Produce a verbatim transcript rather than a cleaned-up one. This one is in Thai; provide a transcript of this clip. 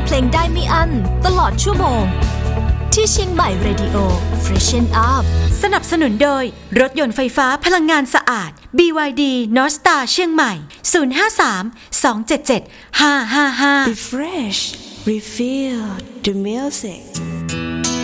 เพลงได้ไม่อั้นตลอดชั่วโมงที่เชียงใหม่ Radio Freshen Up สนับสนุนโดยรถยนต์ไฟฟ้าพลังงานสะอาด บี วาย ดี North Star เชียงใหม่ ศูนย์ ห้า สาม สอง เจ็ด เจ็ด ห้า ห้า ห้า Refresh Refill the music